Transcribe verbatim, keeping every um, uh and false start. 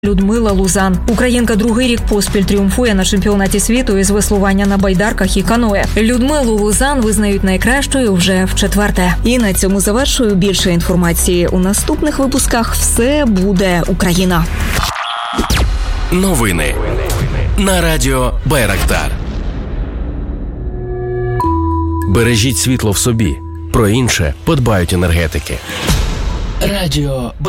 Людмила Лузан. Українка другий рік поспіль тріумфує на чемпіонаті світу із веслування на байдарках і каное. Людмилу Лузан визнають найкращою вже в четверте. І на цьому завершую. Більше інформації у наступних випусках. Все буде Україна. Новини на радіо Байрактар. Бережіть світло в собі. Про інше подбають енергетики. Радіо